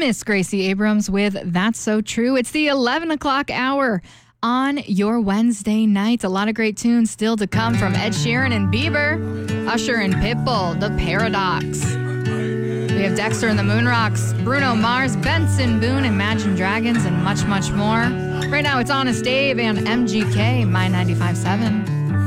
Miss Gracie Abrams with That's So True. It's the 11 o'clock hour on your Wednesday night. A lot of great tunes still to come from Ed Sheeran and Bieber, Usher and Pitbull, The Paradox. We have Dexter and the Moonrocks, Bruno Mars, Benson Boone, Imagine Dragons, and much, much more. Right now, it's Honest Dave and MGK, My 95.7.